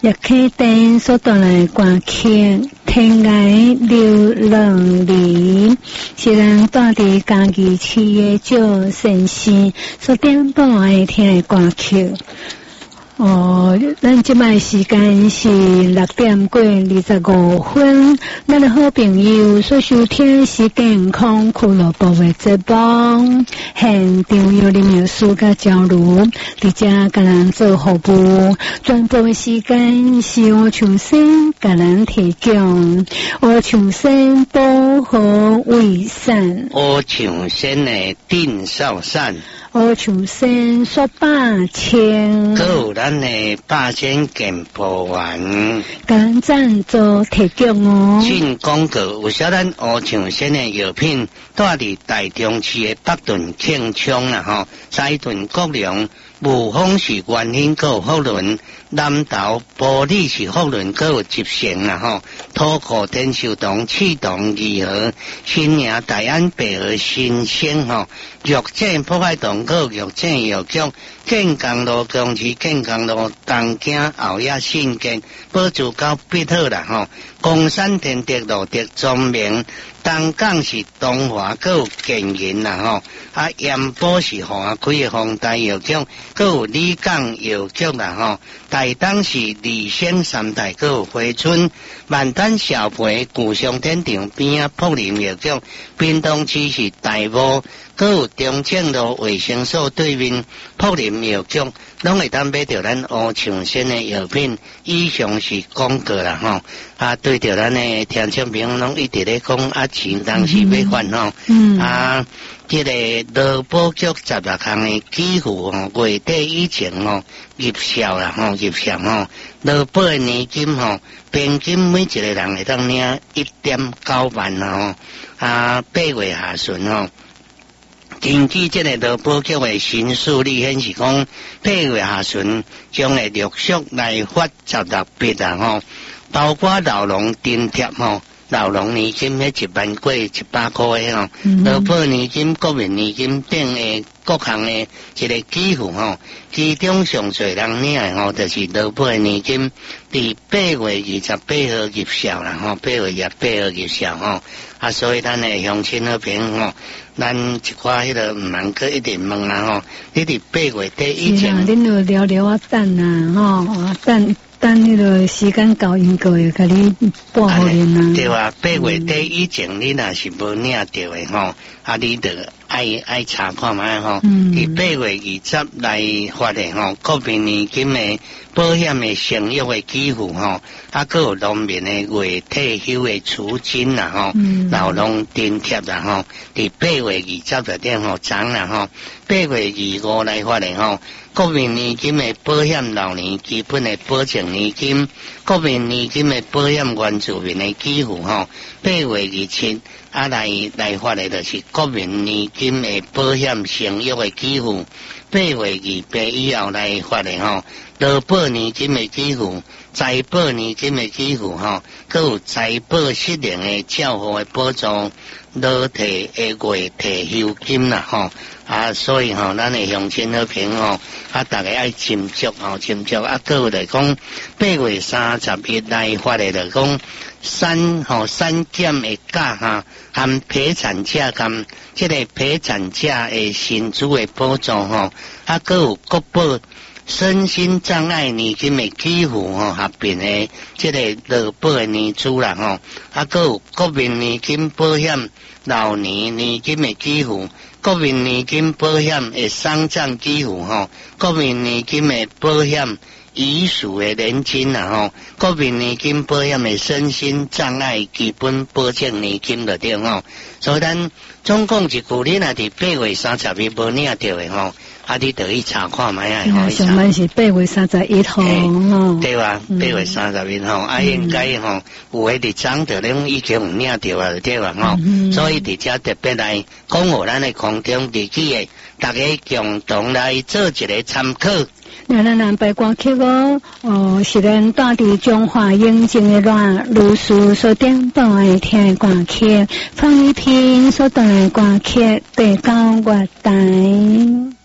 也溪顶所带来歌曲，天涯流浪离，是咱住伫家己市的少先生所点播爱听的歌曲。咱即摆时间是6点过25分，咱的好朋友所收听是健康俱乐部的节目，现场有林老师甲交流，伫遮甲咱做服务，全部的时间是我长生甲咱提供，我长生保护卫生， 我长生的定少善。 我长生说8千， 还有咱的8千健保丸， 咱赞助提供哦。 进广告有小咱乌长生的药品，住伫台中市的北屯庆昌啦吼，西屯国良、雾峰是元兴，还有福伦、南投玻璃是福伦，还有集成啦吼，土库天寿堂、启堂义和、新营大安北和新生吼，药证破坏堂。个药证药局、建工路公司、建工路东京后亚信建、保住到必好啦吼，公山天德路德中明、东港是东华，个有建银啦吼，盐埔是华开的丰台药局，个有李港药局啦吼，台东是李先三代，个有花村、万丹小培、古松天场边啊柏林药局，屏东区是大埔。还有中正路卫生所对面柏林药局，拢会当买到咱乌长生的药品。以上是广告啦吼，对着咱的听众朋友拢一直咧讲钱当时要还吼，这个劳保局16项的给付吼，月底以前吼入校啦吼，入校吼，劳保的年金吼，平均每一个人会当领1.9万啦吼，8月下旬吼。根据这个劳保局的新数据显示讲，8月下旬将会陆续来发16笔啦吼，包括老农津贴吼，老农年金迄1万过100块的吼，劳保年金、国民年金等的各项的一个给付吼，其中上侪人领的吼，就是劳保的年金，伫8月28号入校啦吼，8月28号入校吼，所以咱的乡亲好朋友吼。咱一寡迄个毋通去一定问啦吼，你伫8月底以前， 恁就聊聊啊等啊吼，等迄个时间到，因个会甲你拨互恁啊。 对啊，8月底以前你若是无领到的吼，你就爱查看卖吼。伫8月20来发的吼，国民年金的保险的成约的给付吼，还有农民的月退休的储金啦吼，老农津贴啦吼，伫8月20点吼涨啦吼，8月25来发的吼。国民年金的保险老年基本的保证年金，国民年金的保险原住民的给付吼，8月27来发的就是国民年金的保险成约的给付，8月28以后来发的吼，劳保年金的给付、财保年金的给付吼，还有财保失能的照护的补助、劳退的月退休金啦吼。所以吼，咱的乡亲好朋友大家爱斟酌吼，斟酌还有来讲8月31来发的来讲产检的假含陪产假含这个陪产假的薪资的补助吼，还有国保身心障碍年金的给付吼，合并的这个劳保的年资啦吼，还有国民年金保险老年年金的给付。国民年金保险的丧葬给付吼，国民年金的保险遗属的年金啦吼，国民年金保险的身心障碍基本保证年金就对吼。所以咱总共一句，你若伫8月30日无领到的吼，你就去查看卖啊吼。 上班是8月31号吼， 对吧？8月31号，应该吼有迄日涨着，恁已经有领到啊，对吧？吼，所以伫遮特别来讲互咱的空中地区的大家共同来做一个参考。 咱南北歌曲是咱住伫中华永靖的阮律师所点播的听的歌曲，放一篇所带来歌曲第9月台。